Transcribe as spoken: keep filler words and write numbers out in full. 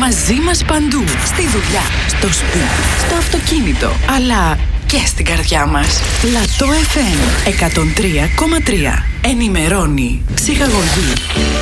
Μαζί μας παντού. Στη δουλειά, στο σπίτι, στο αυτοκίνητο, αλλά και στην καρδιά μας. Λατό εφ εμ εκατόν τρία κόμμα τρία. Ενημερώνει, ψυχαγωγεί.